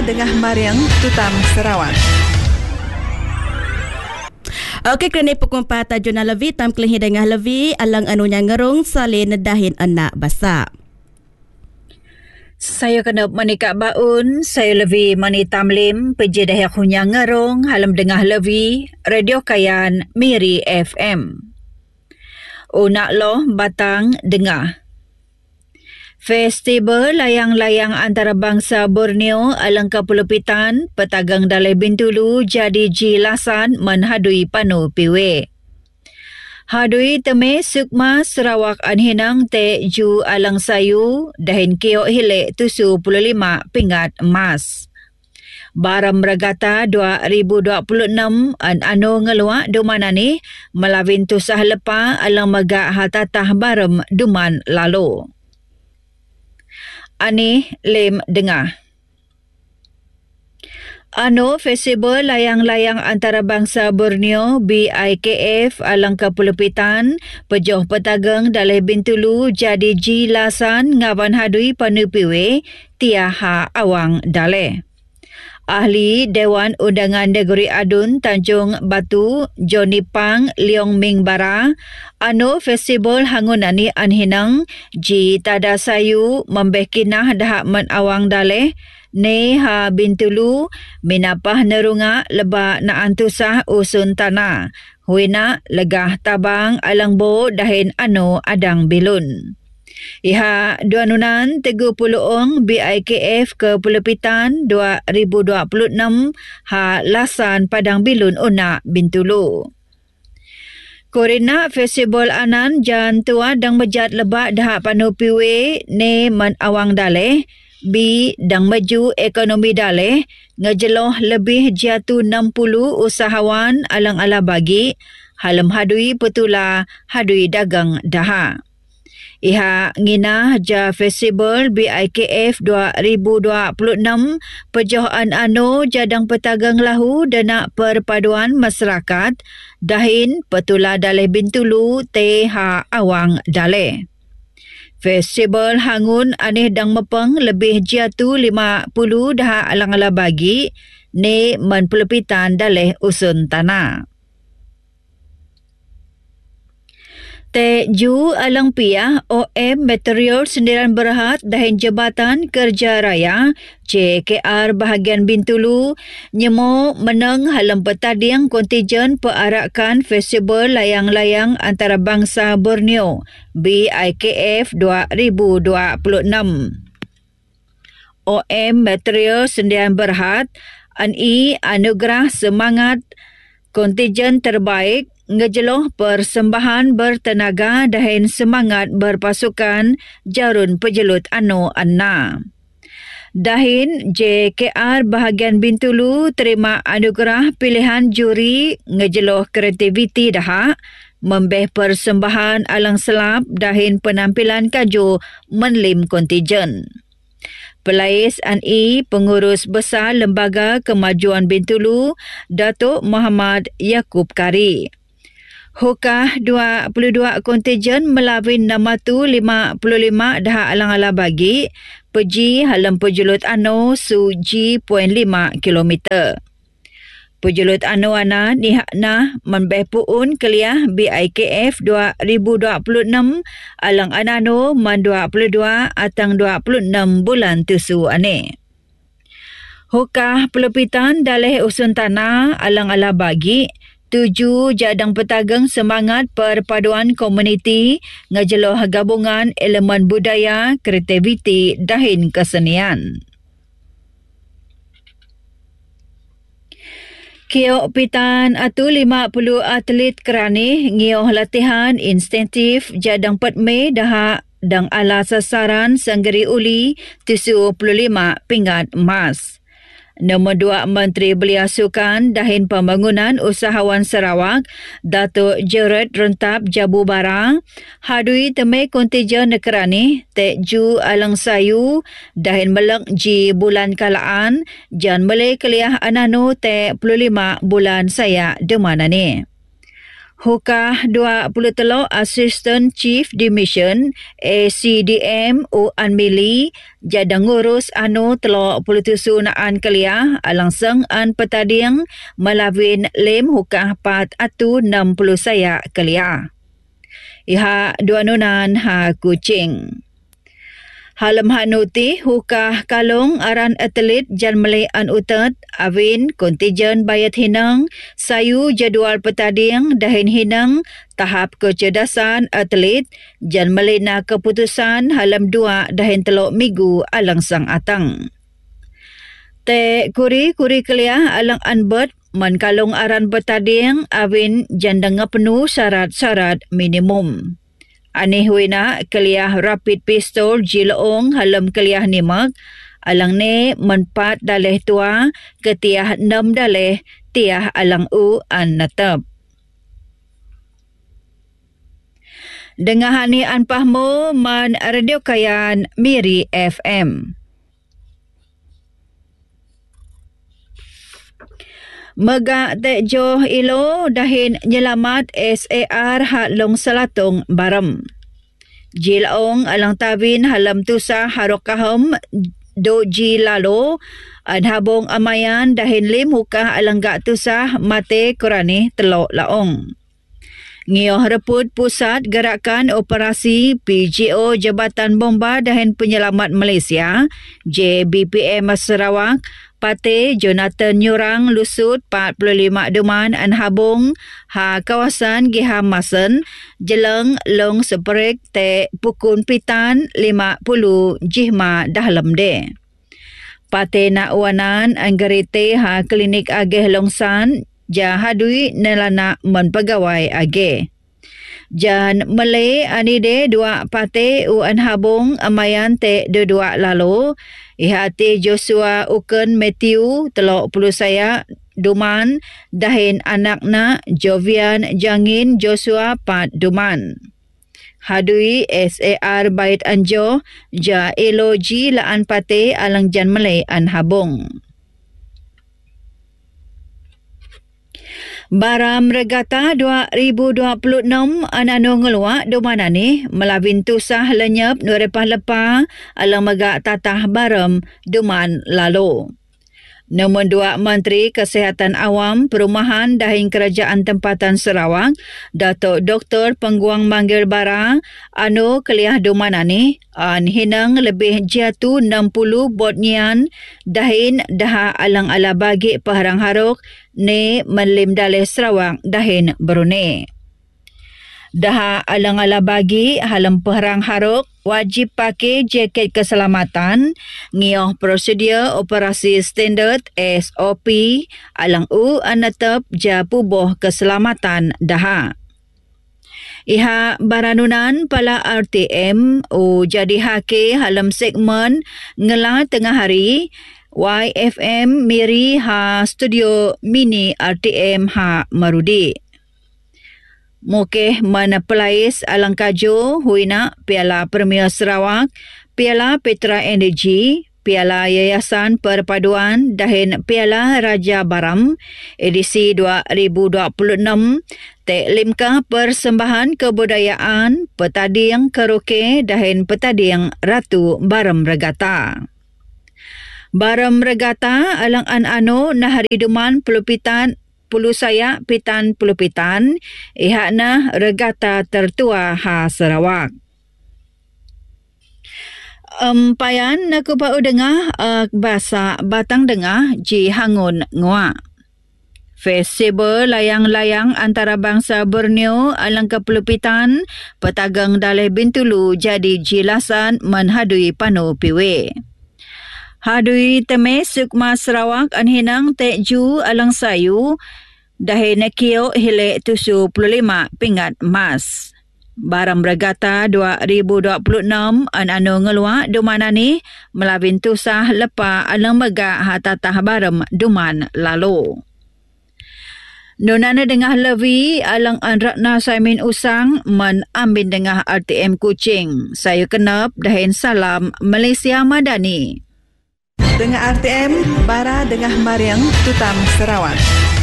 Dengah Mariang Tutam Sarawak. Okey, kerana pukul 4 tajun levi tam kelih dengah levi alang anunya ngerung salin dahin anak basa. Saya kena menikah baun, saya levi mani tamlim, peji dah kunya ngerung, halam dengah levi, Radio Kayan, Miri FM. Unak loh batang dengah. Festival layang-layang antarabangsa Borneo alang Kapulupitan, petagang Dalai Bintulu jadi jilasan menhadui panu piwe. Hadui teme sukma Sarawak anhinang te ju alang sayu dahin kiok hilek 75 pingat emas. Baram regata 2026 an anu ngeluak dumana ni melawin tusah lepa alang megak hatatah baram duman lalu. Ani lem dengah. Ano Festival Layang-Layang Antarabangsa Borneo BIKF alang Kapulupitan pejoh petagang Dalai Bintulu jadi jilasan ngawan hadui panupiwe tiaha awang Dalai. Ahli Dewan Undangan Negeri Adun Tanjung Batu Johnny Pang Leong Ming Bara ano festival hangunani anhinang ji tada sayu membekinah dahak men awang Dalai ne ha Bintulu minapah nerunga leba na antusah usun tanah huina legah tabang alang bo dahin ano adang bilun. Iha duanunan 30 ong BIKF ke Pulupitan 2026 ha lasan Padang Bilun Unak Bintulu. Korina festival anan jan tua dang bejat lebak dahak panupiwe ne men awang Dalai bi dang maju ekonomi Dalai ngejeloh lebih jatuh 60 usahawan alang-ala bagi halam hadui petula hadui dagang daha. Iha nginah ja festival BIKF 2026 pejohan ano jadang petagang lahu dana perpaduan masyarakat dahin petula Dalai Bintulu teha awang Dalai. Festival hangun aneh dang mepeng lebih jatuh 50 dah alang-ala bagi ne men Pulupitan Dalai usun tanah. Te ju alang piah OM Material Sendirian Berhad dahin Jabatan Kerja Raya JKR bahagian Bintulu nyemo menang halam petadiang kontijen perarakan Festival Layang-Layang Antarabangsa Borneo BIKF 2026. OM Material Sendirian Berhad ani anugerah semangat kontijen terbaik ngejeloh persembahan bertenaga dahin semangat berpasukan jarun pejelut ano anna. Dahin JKR bahagian Bintulu terima anugerah pilihan juri ngejeloh kreativiti daha membeh persembahan alang selap dahin penampilan kaju menlim kontijen. Pelais ANI Pengurus Besar Lembaga Kemajuan Bintulu Datuk Muhammad Yaakob Kari. Hukah 22 kontijen melawin 655 dah alang-ala bagi peji halam pejulut ano su G.5 kilometer. Pejulut ano ana nihakna membeh puun keliah BIKF 2026 alang anano man 22 atang 26 bulan tusu ane. Hukah Pulupitan Dalai usun tanah alang-ala bagi 7 jadang petagang semangat perpaduan komuniti ngejeloh gabungan elemen budaya, kreativiti dahin kesenian. Kiok pitan atu 50 atlet kerani ngioh latihan insentif jadang 4 Mei daha dang ala sasaran sanggeri uli 75 pingat emas. Nombor 2 Menteri Belia Sukan dahin Pembangunan Usahawan Sarawak Datuk Gerard Rentap Jabu Barang hadui temai kontijen nekerani tek ju alang sayu dahin meleng ji bulan kalaan jan melai keliah anano tek 25 bulan saya demanani. Hukah 23 Assistant Chief Division ACDM Uan Mili jadang ngurus anu 37 naan keliah alangseng an petading melawin lem hukah 460 saya keliah. Iha dua nunan ha Kuching. Halam hanuti hukah kalung aran atlet jan Malay an utat awin kontijen bayat hinang sayu jadual petading dahin hinang tahap kecerdasan atlet jan Malay na keputusan halam 2 dahin 3 minggu alang sang atang. Te kuri keliah alang anbet man kalung aran petading awin jan danga penuh syarat-syarat minimum. Ani huina keliah rapid pistol jiloong halam keliah nimak alang ne menpat daleh tua ketiah 6 daleh tiah alang an natap. Dengahani an pahmo man radio kayan Miri FM. Megak tekjoh ilo dahin nyelamat SAR hak long Selatong Baram. Jilaong alang tawin halam tusa harokahom doji lalo adhabong amayan dahin lim hukah alang gak tusah mate kurani telok laong. Ngioh reput Pusat Gerakan Operasi PGO Jabatan Bomba dahin Penyelamat Malaysia JBPM Sarawak Pate Jonathan Nyurang lusut 45 duman an habung ha kawasan Giham Masen jeleng long seperek te pukun pitan 50 jihma dalam de. Pate nak wanan an gerite ha klinik ageh longsan jahadui nelana men pegawai ageh. Jan Malay anide 2 pate an habung amayan te 2 lalu ihati Joshua Uken Matthew 30 saya duman dahin anakna Jovian Jangin Joshua 4 duman. Hadui SAR Bait Anjo ja eloji laan pate alang jan Malay an habung. Baram Regata 2026 anano ngeluak domana ni melawin tusah lenyap nurepah-lepah alang megak tatah baram duman lalu. Nombor 2 Menteri Kesihatan Awam Perumahan dahin Kerajaan Tempatan Sarawak Datuk Dr. Pengguang Manggil Bara anu keliah domana ni an hinang lebih jatuh 60 botnian dahin daha alang ala bagi paharang haruk ne menlim daleh Sarawak dahin Brunei. Daha alang ala bagi halam paharang haruk wajib pakai jaket keselamatan, ngioh prosedur operasi standard SOP, alang anatap ja puboh keselamatan daha. Iha baranunan pala RTM jadi hake halam segmen ngela tengah hari YFM Miri ha studio mini RTM ha Marudi. Mokeh mana pelais alang kajo huina Piala Premier Sarawak, Piala Petra Energy, Piala Yayasan Perpaduan dahin Piala Raja Baram edisi 2026 teklimkah persembahan kebudayaan petading karaoke dahin petading Ratu Baram Regata. Baram Regata alang an-ano na hariduman pelupitan pulu saya pitan pelupitan ihakna regata tertua ha Sarawak. Payan naku pau dengar bahasa batang dengar ji hangun ngua. Festival layang-layang antarabangsa Borneo alang kepelupitan petagang daleh Bintulu jadi jilasan menhadui panu piwe. Hadui teme Sukma Sarawak anhinang tekju alang sayu dahin nekio hile 75 pingat emas. Baram Regata 2026 an-ano ngeluak dumana ni melawin tusah lepa alang megak hatatah baram duman lalu. Nunana dengah levi alang an Ratna Saimin Usang men ambin dengah RTM Kuching. Saya kenap dahin salam Malaysia Madani. Dengan RTM, Bara Dengah Mariang, Tutam Sarawak.